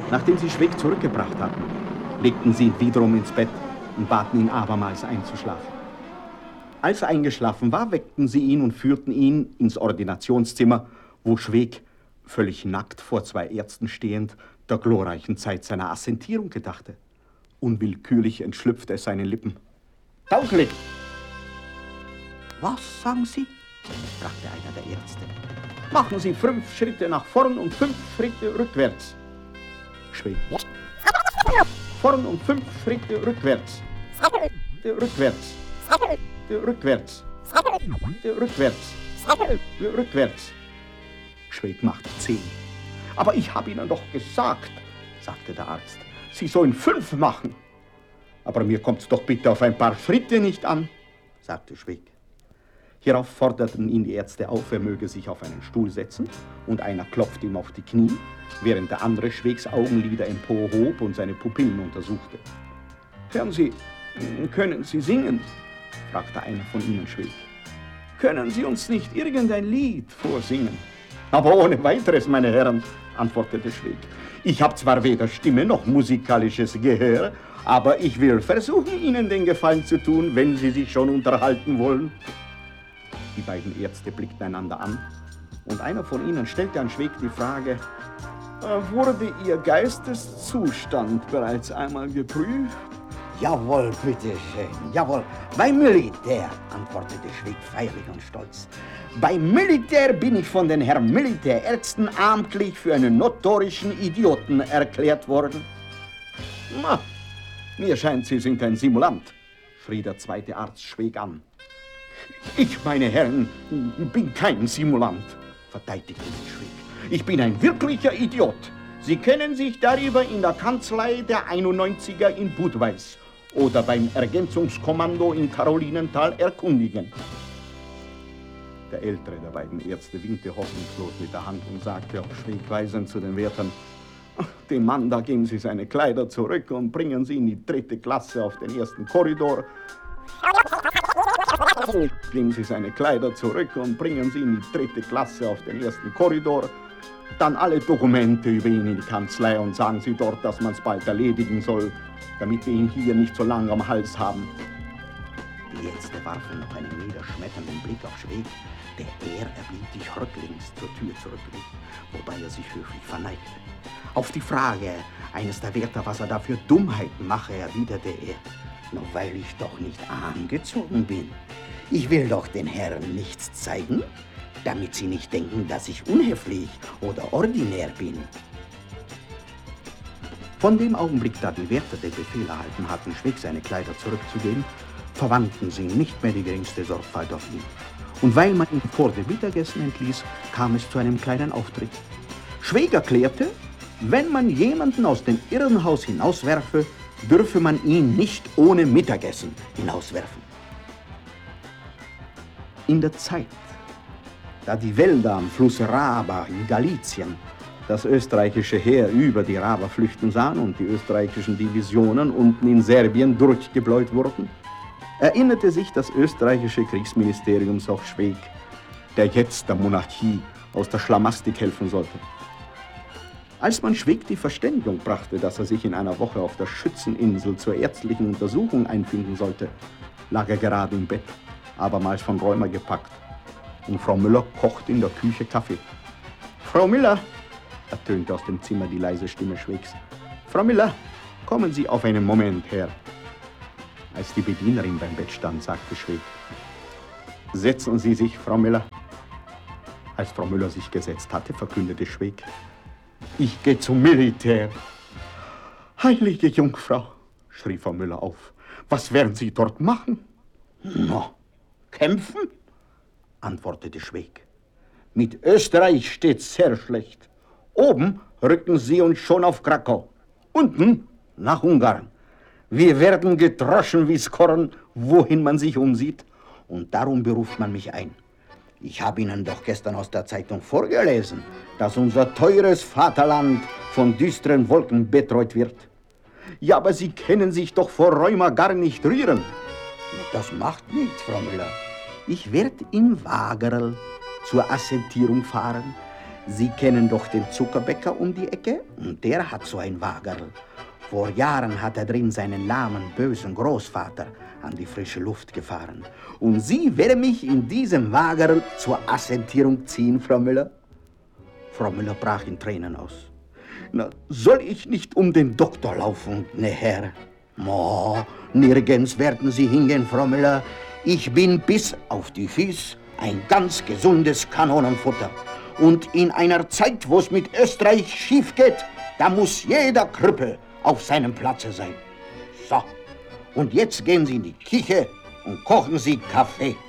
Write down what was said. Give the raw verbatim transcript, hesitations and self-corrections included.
Nachdem sie Schweig zurückgebracht hatten, legten sie ihn wiederum ins Bett und baten ihn abermals einzuschlafen. Als er eingeschlafen war, weckten sie ihn und führten ihn ins Ordinationszimmer, wo Schweig, völlig nackt vor zwei Ärzten stehend, der glorreichen Zeit seiner Assentierung gedachte. Unwillkürlich entschlüpfte es seinen Lippen. Tauglich! Was sagen Sie? Fragte einer der Ärzte. Machen Sie fünf Schritte nach vorn und fünf Schritte rückwärts. Schweig. Vorn und fünf Schritte rückwärts. Rückwärts. Rückwärts. Rückwärts. Rückwärts. Schweig machte zehn. Aber ich habe Ihnen doch gesagt, sagte der Arzt, Sie sollen fünf machen. Aber mir kommt's doch bitte auf ein paar Schritte nicht an, sagte Schweig. Hierauf forderten ihn die Ärzte auf, er möge sich auf einen Stuhl setzen, und einer klopfte ihm auf die Knie, während der andere Schweigs Augenlider emporhob und seine Pupillen untersuchte. Hören Sie, können Sie singen? Fragte einer von ihnen Schweig. Können Sie uns nicht irgendein Lied vorsingen? Aber ohne weiteres, meine Herren, antwortete Schweig. Ich habe zwar weder Stimme noch musikalisches Gehör, aber ich will versuchen, Ihnen den Gefallen zu tun, wenn Sie sich schon unterhalten wollen. Die beiden Ärzte blickten einander an, und einer von ihnen stellte an Schweig die Frage, wurde Ihr Geisteszustand bereits einmal geprüft? Jawohl, bitteschön, jawohl. Beim Militär, antwortete Schweig feierlich und stolz. Beim Militär bin ich von den Herren Militärärzten amtlich für einen notorischen Idioten erklärt worden. Na, mir scheint, Sie sind ein Simulant, schrie der zweite Arzt Schweig an. Ich, meine Herren, bin kein Simulant, verteidigte sich Schweig. Ich bin ein wirklicher Idiot. Sie können sich darüber in der Kanzlei der einundneunziger in Budweis oder beim Ergänzungskommando in Karolinenthal erkundigen. Der ältere der beiden Ärzte winkte hoffnungslos mit der Hand und sagte auf Schweig weisend zu den Wärtern, dem Mann, da geben Sie seine Kleider zurück und bringen Sie in die dritte Klasse auf den ersten Korridor. Geben Sie seine Kleider zurück und bringen Sie in die dritte Klasse auf den ersten Korridor. Dann alle Dokumente über ihn in die Kanzlei und sagen Sie dort, dass man es bald erledigen soll, damit wir ihn hier nicht so lange am Hals haben. Die Ärzte warfen noch einen niederschmetternden Blick auf Schweig, der ehrerbietig rücklings zur Tür zurücklief, wobei er sich höflich verneigte. Auf die Frage eines der Wärter, was er da für Dummheiten mache, erwiderte er, nur weil ich doch nicht angezogen bin. Ich will doch den Herren nichts zeigen, damit sie nicht denken, dass ich unhöflich oder ordinär bin. Von dem Augenblick, da die Wärter den Befehl erhalten hatten, Schweig seine Kleider zurückzugeben, verwandten sie nicht mehr die geringste Sorgfalt auf ihn. Und weil man ihn vor dem Mittagessen entließ, kam es zu einem kleinen Auftritt. Schweig erklärte, wenn man jemanden aus dem Irrenhaus hinauswerfe, dürfe man ihn nicht ohne Mittagessen hinauswerfen. In der Zeit, da die Wälder am Fluss Raba in Galizien das österreichische Heer über die Raba flüchten sahen und die österreichischen Divisionen unten in Serbien durchgebläut wurden, erinnerte sich das österreichische Kriegsministerium auch Schweig, der jetzt der Monarchie aus der Schlamastik helfen sollte. Als man Schweig die Verständigung brachte, dass er sich in einer Woche auf der Schützeninsel zur ärztlichen Untersuchung einfinden sollte, lag er gerade im Bett, abermals von Rheuma gepackt. Und Frau Müller kochte in der Küche Kaffee. »Frau Müller«, ertönte aus dem Zimmer die leise Stimme Schweigs. »Frau Müller, kommen Sie auf einen Moment her.« Als die Bedienerin beim Bett stand, sagte Schweig, »Setzen Sie sich, Frau Müller.« Als Frau Müller sich gesetzt hatte, verkündete Schweig, »Ich gehe zum Militär.« »Heilige Jungfrau«, schrie Frau Müller auf, »was werden Sie dort machen?« »No, kämpfen?«, antwortete Schweig. »Mit Österreich steht's sehr schlecht. Oben rücken sie uns schon auf Krakau, unten nach Ungarn. Wir werden gedroschen wie's Korn, wohin man sich umsieht, und darum beruft man mich ein. Ich habe Ihnen doch gestern aus der Zeitung vorgelesen, dass unser teures Vaterland von düsteren Wolken betreut wird. Ja, aber Sie können sich doch vor Rheuma gar nicht rühren. Das macht nichts, Frau Müller. Ich werde in Wagerl zur Assentierung fahren, Sie kennen doch den Zuckerbäcker um die Ecke? Und der hat so ein Wagerl. Vor Jahren hat er drin seinen lahmen, bösen Großvater an die frische Luft gefahren. Und Sie werden mich in diesem Wagerl zur Assentierung ziehen, Frau Müller? Frau Müller brach in Tränen aus. Na, soll ich nicht um den Doktor laufen, ne Herr? Mo, nirgends werden Sie hingehen, Frau Müller. Ich bin bis auf die Füße ein ganz gesundes Kanonenfutter. Und in einer Zeit, wo es mit Österreich schief geht, da muss jeder Krüppel auf seinem Platze sein. So, und jetzt gehen Sie in die Küche und kochen Sie Kaffee.